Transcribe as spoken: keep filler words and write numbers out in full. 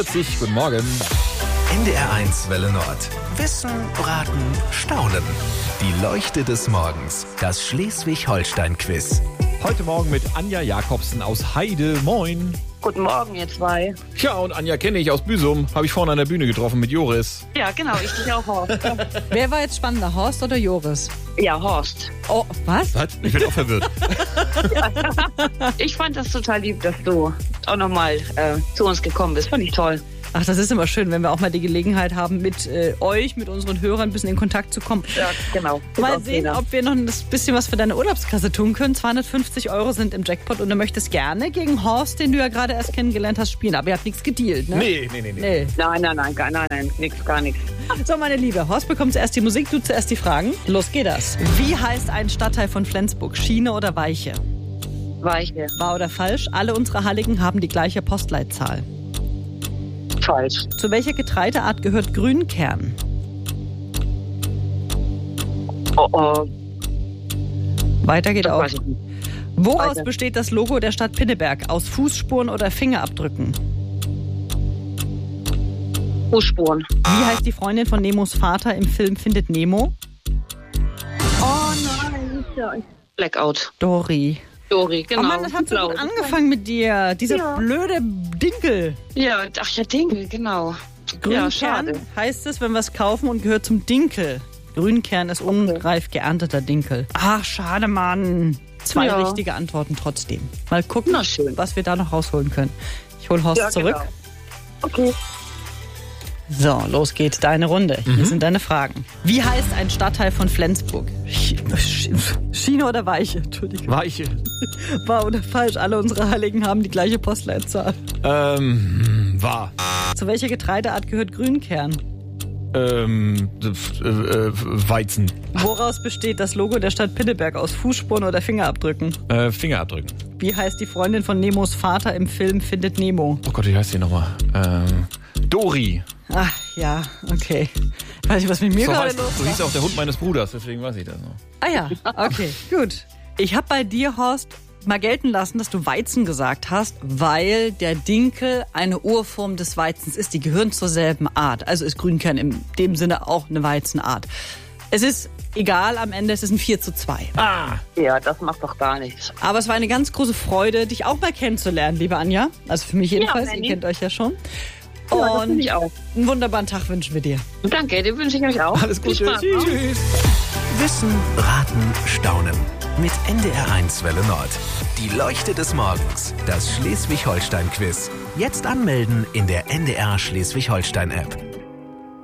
vierzig, guten Morgen. N D R eins Welle Nord. Wissen, Raten, Staunen. Die Leuchte des Morgens. Das Schleswig-Holstein-Quiz. Heute Morgen mit Anja Jakobsen aus Heide. Moin. Guten Morgen, ihr zwei. Ja, und Anja kenne ich aus Büsum. Habe ich vorne an der Bühne getroffen mit Joris. Ja, genau, ich dich auch, Horst. Wer war jetzt spannender, Horst oder Joris? Ja, Horst. Oh, was? Was? Ich bin auch verwirrt. Ich fand das total lieb, dass du auch nochmal äh, zu uns gekommen bist. Fand ich toll. Ach, das ist immer schön, wenn wir auch mal die Gelegenheit haben, mit äh, euch, mit unseren Hörern ein bisschen in Kontakt zu kommen. Ja, genau. Mal sehen, ob wir noch ein bisschen was für deine Urlaubskasse tun können. zweihundertfünfzig Euro sind im Jackpot und du möchtest gerne gegen Horst, den du ja gerade erst kennengelernt hast, spielen. Aber ihr habt nichts gedealt, ne? Nee, nee, nee, nee. Nee. Nein, nein, nein, gar, nein, nein, nix, gar nichts. So, meine Liebe, Horst bekommt zuerst die Musik, du zuerst die Fragen. Los geht das. Wie heißt ein Stadtteil von Flensburg? Schiene oder Weiche? Weiche. Wahr oder falsch? Alle unsere Halligen haben die gleiche Postleitzahl. Falsch. Zu welcher Getreideart gehört Grünkern? Oh, oh. Weiter geht Das auch. weiß ich nicht. Woraus Weiter. besteht das Logo der Stadt Pinneberg? Aus Fußspuren oder Fingerabdrücken? Fußspuren. Wie heißt die Freundin von Nemos Vater im Film Findet Nemo? Oh nein. Ja. Blackout. Dory. Dory, genau. Oh Mann, das hat so Blau. gut angefangen mit dir. Dieser Ja. blöde Dinkel. Ja, ach ja, Dinkel, genau. Grünkern Ja, schade. heißt es, wenn wir es kaufen und gehört zum Dinkel. Grünkern ist unreif geernteter Dinkel. Ach, schade, Mann. Zwei Ja. richtige Antworten trotzdem. Mal gucken, Na schön. was wir da noch rausholen können. Ich hole Horst Ja, zurück. genau. Okay. So, los geht's, deine Runde. Hier Mhm. sind deine Fragen. Wie heißt ein Stadtteil von Flensburg? Sch- Sch- Schiene oder Weiche? Entschuldigung. Weiche. Wahr oder falsch? Alle unsere Heiligen haben die gleiche Postleitzahl. Ähm, war. Zu welcher Getreideart gehört Grünkern? Ähm, äh, äh, Weizen. Woraus besteht das Logo der Stadt Pinneberg? Aus Fußspuren oder Fingerabdrücken? Äh, Fingerabdrücken. Wie heißt die Freundin von Nemos Vater im Film Findet Nemo? Oh Gott, wie heißt die nochmal? Ähm, Dory. Ach, ja, okay. Weiß ich, was mit mir So, gerade heißt, los so war. hieß auch der Hund meines Bruders, deswegen weiß ich das noch. Ah ja, okay, gut. Ich habe bei dir, Horst, mal gelten lassen, dass du Weizen gesagt hast, weil der Dinkel eine Urform des Weizens ist. Die gehören zur selben Art. Also ist Grünkern in dem Sinne auch eine Weizenart. Es ist egal, am Ende es ist ein vier zu zwei. Ah! Ja, das macht doch gar nichts. Aber es war eine ganz große Freude, dich auch mal kennenzulernen, liebe Anja. Also für mich jedenfalls, Ja, ihr Nanny. kennt euch ja schon. Ja, das Und finde ich auch. einen wunderbaren Tag wünschen wir dir. Danke, den wünsche ich euch auch. Alles Gute. Viel Spaß, ne? Tschüss. Wissen, Raten, Staunen. Mit N D R eins Welle Nord. Die Leuchte des Morgens. Das Schleswig-Holstein-Quiz. Jetzt anmelden in der N D R Schleswig-Holstein-App.